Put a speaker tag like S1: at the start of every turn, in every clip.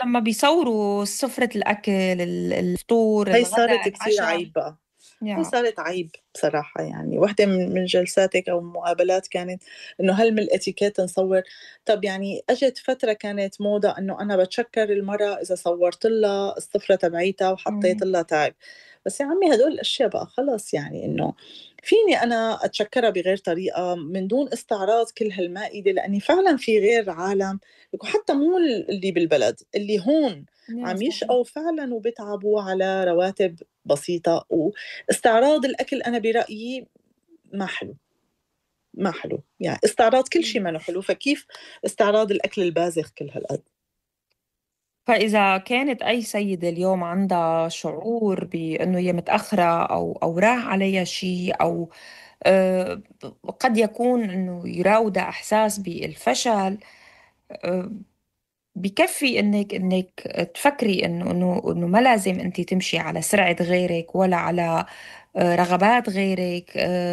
S1: لما بيصوروا سفرة الأكل، الفطور،
S2: هي
S1: الغداء،
S2: صارت كثير
S1: العشاء.
S2: عيب بقى. هي
S1: يا
S2: صارت عيب بصراحة. يعني واحدة من جلساتك أو مقابلات كانت إنه هل من الاتيكيت نصور؟ طب يعني أجت فترة كانت موضة إنه أنا بتشكر المرة إذا صورت لها السفرة تبعيتها وحطيت
S1: مم.
S2: لها تاج. بس يا عمي هدول الأشياء بقى خلص، يعني إنه فيني أنا أتشكرها بغير طريقة من دون استعراض كل هالمائدة، لأني فعلا في غير عالم، وحتى مو اللي بالبلد اللي هون
S1: يا
S2: عم
S1: صحيح.
S2: يشقوا فعلا وبيتعبوا على رواتب بسيطة. واستعراض الأكل أنا برأيي ما حلو. ما حلو، يعني استعراض كل شيء ما حلو، فكيف استعراض الأكل البازخ كل هالقد؟
S1: فإذا كانت أي سيدة اليوم عندها شعور بأنه هي متأخرة أو راح عليها شيء، أو آه، قد يكون أنه يراودها إحساس بالفشل، آه، بكفي انك تفكري انه ما لازم انت تمشي على سرعة غيرك ولا على رغبات غيرك.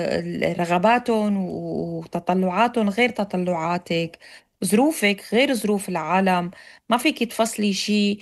S1: رغباتهم وتطلعاتهم غير تطلعاتك، ظروفك غير ظروف العالم. ما فيك تفصلي شيء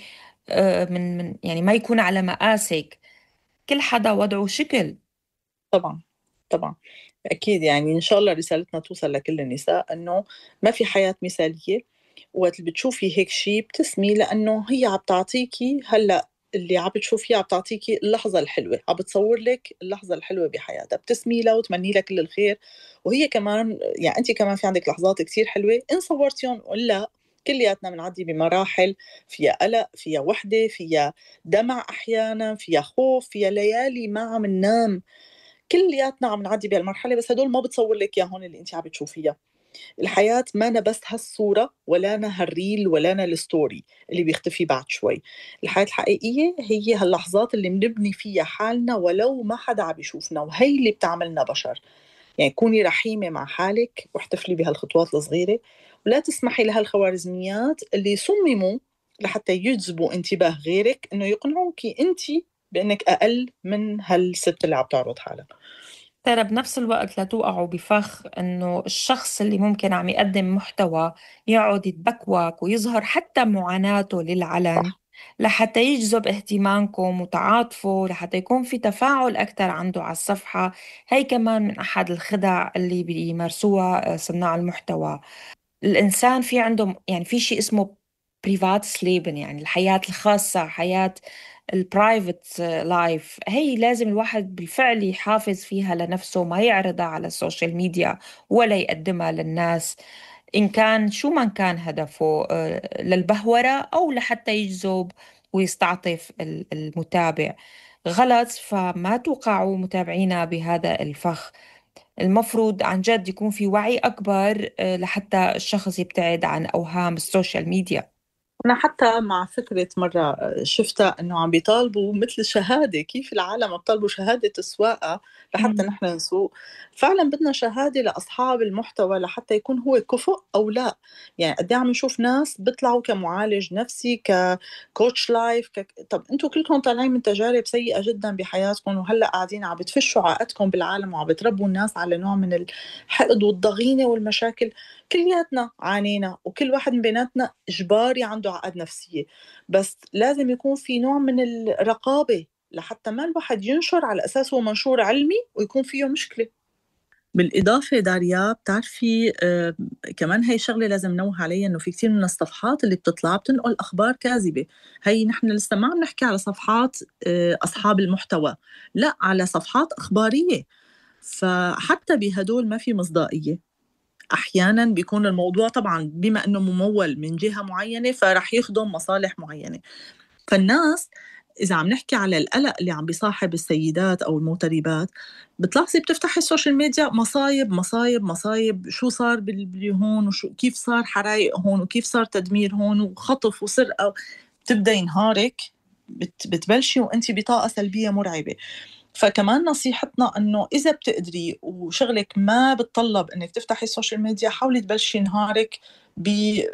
S1: من يعني ما يكون على مقاسك. كل حدا وضعه شكل.
S2: طبعا. طبعا. أكيد، يعني إن شاء الله رسالتنا توصل لكل النساء إنه ما في حياة مثالية. وقت اللي بتشوفي هيك شيء ابتسمي، لأنه هي عم تعطيكي هلأ، اللي عم بتشوفيها عم تعطيكي اللحظة الحلوة، عم بتصور لك اللحظة الحلوة بحياتها، ابتسمي لها وتمني لها كل الخير. وهي كمان، يعني أنت كمان في عندك لحظات كتير حلوة إن صورتيهم ولا. كلياتنا بنعدي بمراحل فيها قلق، فيها وحدة، فيها دمع، أحيانا فيها خوف، فيها ليالي ما عم ننام. كلياتنا عم نعدي بهالمرحله، بس هدول ما بتصور لك اياهم اللي انت عم بتشوفيها. الحياه ما أنا بس هالصوره، ولا أنا هالريل، ولا أنا الستوري اللي بيختفي بعد شوي. الحياه الحقيقيه هي هاللحظات اللي بنبني فيها حالنا ولو ما حدا عم يشوفنا، وهي اللي بتعملنا بشر. يعني كوني رحيمه مع حالك واحتفلي بهالخطوات الصغيره، ولا تسمحي لهالخوارزميات اللي صمموا لحتى يجذبوا انتباه غيرك انه يقنعوكي انت بانك اقل من هالست اللي عم تعرض حالها.
S1: ترى بنفس الوقت لا توقعوا بفخ انه الشخص اللي ممكن عم يقدم محتوى يقعد يتبكوك ويظهر حتى معاناته للعلن
S2: صح.
S1: لحتى يجذب اهتمامكم وتعاطفه، لحتى يكون في تفاعل أكثر عنده على الصفحة. هي كمان من أحد الخدع اللي بيمارسوها صناع المحتوى. الإنسان في عنده يعني في شيء اسمه بريفات سليبن، يعني الحياة الخاصة، حياة البرايفت لايف. هي لازم الواحد بالفعل يحافظ فيها لنفسه، ما يعرضها على السوشيال ميديا ولا يقدمها للناس، إن كان شو ما كان هدفه، للبهورة أو لحتى يجذب ويستعطف المتابع. غلط، فما توقعوا متابعينا بهذا الفخ. المفروض عن جد يكون في وعي أكبر لحتى الشخص يبتعد عن أوهام السوشيال ميديا.
S2: أنا حتى مع فكرة مرة شفتها إنه عم بيطالبوا مثل شهادة، كيف العالم عم بيطالبوا شهادة السواقة لحتى
S1: مم.
S2: نحن نسوق. فعلا بدنا شهادة لأصحاب المحتوى لحتى يكون هو كفؤ أو لا. يعني قد إيه عم نشوف ناس بيطلعوا كمعالج نفسي، ككوتش لايف، طب أنتوا كلكم طالعين من تجارب سيئة جدا بحياتكم، وهلأ قاعدين عم بتفشوا عقدكم بالعالم وعم بتربوا الناس على نوع من الحقد والضغينة والمشاكل. كلياتنا عانينا، وكل واحد من بيناتنا إجباري عنده عقد نفسية. بس لازم يكون في نوع من الرقابة لحتى ما الواحد ينشر على أساس هو منشور علمي ويكون فيه مشكلة. بالإضافة داريا بتعرفي كمان هي شغلة لازم نوه عليها، إنه في كثير من الصفحات اللي بتطلع بتنقل أخبار كاذبة. هي نحن لسه ما عم نحكي على صفحات أصحاب المحتوى، لا، على صفحات أخبارية. فحتى بهدول ما في مصداقية. احيانا بيكون الموضوع طبعا بما انه ممول من جهه معينه فراح يخدم مصالح معينه. فالناس، اذا عم نحكي على القلق اللي عم بيصاحب السيدات او المغتربات، بتلاحظي بتفتحي السوشيال ميديا مصايب مصايب مصايب، شو صار هون، وشو كيف صار حرايق هون، وكيف صار تدمير هون، وخطف وسرقه. بتبدأ ينهارك، بتبلشي وانت بطاقه سلبيه مرعبه. فكمان نصيحتنا انه اذا بتقدري وشغلك ما بتطلب انك تفتحي السوشيال ميديا، حاولي تبلشي نهارك ب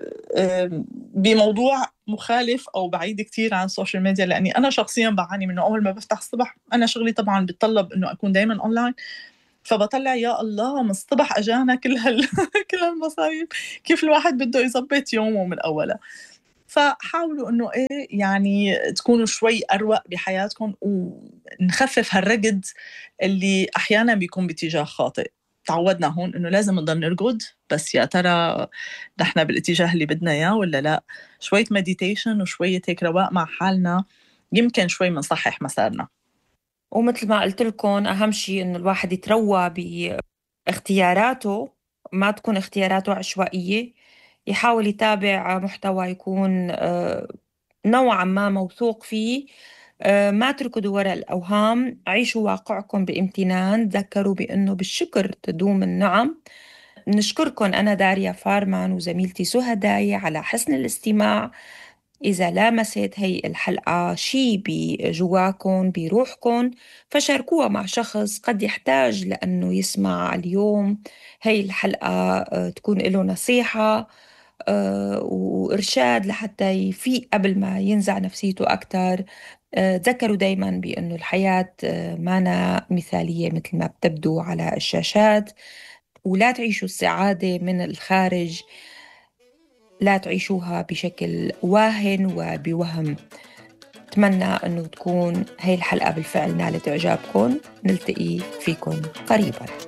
S2: بموضوع مخالف او بعيد كتير عن السوشيال ميديا. لاني انا شخصيا بعاني منه. اول ما بفتح الصبح، انا شغلي طبعا بتطلب انه اكون دائما اونلاين، فبطلع يا الله من الصبح اجانا كل كل هالمصايب. كيف الواحد بده يظبط يومه من اولها؟ فحاولوا انه ايه يعني تكونوا شوي اروق بحياتكم ونخفف هالرقد اللي احيانا بيكون باتجاه خاطئ. تعودنا هون انه لازم نضل نرقد، بس يا ترى نحن بالاتجاه اللي بدنا اياه ولا لا؟ شوية مديتيشن وشوية هيك رواق مع حالنا يمكن شوي منصحح مسارنا.
S1: ومثل ما قلت لكم، أهم شيء إنه الواحد يتروى باختياراته، ما تكون اختياراته عشوائية. يحاول يتابع محتوى يكون نوعا ما موثوق فيه. ما تركضوا وراء الأوهام، عيشوا واقعكم بامتنان، تذكروا بأنه بالشكر تدوم النعم. نشكركم أنا داريا فارمان وزميلتي سهى داي على حسن الاستماع. إذا لامست هي الحلقة شي بجواكم بروحكم، فشاركوها مع شخص قد يحتاج لأنه يسمع اليوم هي الحلقة، تكون له نصيحة وإرشاد لحتى يفيق قبل ما ينزع نفسيته أكتر. تذكروا دايما بأنه الحياة مانا مثالية مثل ما بتبدو على الشاشات، ولا تعيشوا السعادة من الخارج، لا تعيشوها بشكل واهن وبوهم. أتمنى أنه تكون هاي الحلقة بالفعل نالت إعجابكم. نلتقي فيكم قريباً.